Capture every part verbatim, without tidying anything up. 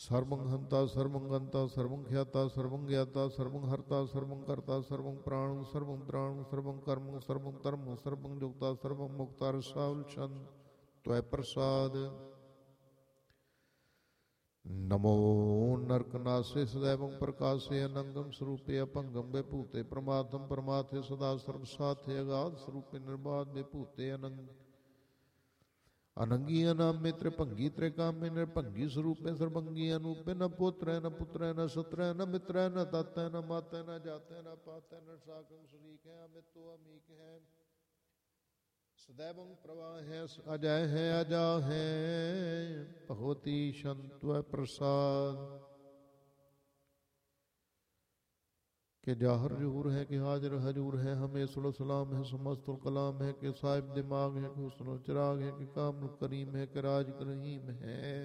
सर्वं हंता सर्वं गंता सर्वं ख्याता सर्वं ज्ञाता सर्वं हर्ता सर्वं कर्ता सर्वं प्राणं सर्वं त्राणं सर्वं कर्म सर्वं धर्म सर्वं युक्ता सर्वं मुक्ता रसावल छंद त्वय प्रसाद। नमो नरकनासे सदैवं प्रकाशे अनंगम स्वरूपे अपंगम विभूते प्रमाथम परमाथे सदा सर्वसाथे अगाध स्वरूपे निर्बाध विभूते अनंग अनंगी अनामे त्रिभंगी त्रिकामे निर्भंगी स्वरूपे सर्वंगी अनूपे न पुत्र न पुत्र न सत्र न मित्र न तत् न मात न जात न पात न साकं शरीक है अमितो अमीक है सदैवं प्रवाह है अजय है अजा है भगवती संत्व प्रसाद। के जाहर जहूर है कि हाजिर हजूर है हमें सुल सलाम है समस्त कलाम है कि साहिब दिमाग है कि हुस्न चिराग है कि कामल करीम है कि राज करीम है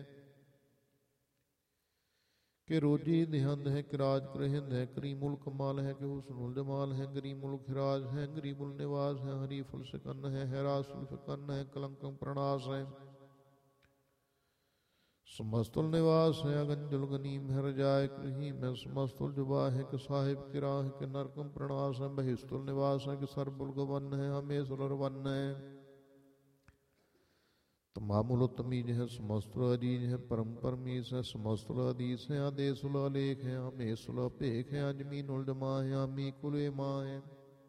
कि रोजी निहंद है कि राज करहिंद है करीमुल कमाल है कि हुस्नुल जमाल है गरीमुल खिराज है गरीबुल निवाज है हरीफुल सिकन्न है हैरासुल फिकन्न है कलंकम प्रणास है समस्तुल निवास है अगंजुल गनीम है रजाय करीम है समस्तुल जुबा है कि साहिब किरा है कि नरकम प्रणास है बहिस्तुल निवास है कि सरबुल गवन है हमें सुलर वन है तमामुल तमीज है समस्तुल अजीज है परम परमीस है समस्तुल अदीस है आदेशुल अलेख है हमें सुल भेख है अजमीनुल जमा है आमी कुले माँ है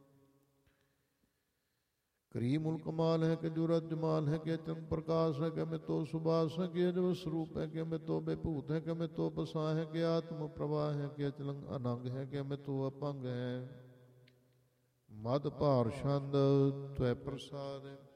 करीमुल कमाल है कि जुरत जमाल है कि चंद प्रकाश है कि मैं तो सुबास है कि अजब स्वरूप है कि मैं तो बेभूत है कि मैं तो बसा है कि आत्म प्रवाह है कि अचलंग अनंग है कि मैं तो अपंग है मद भार छंद त्वै प्रसाद है।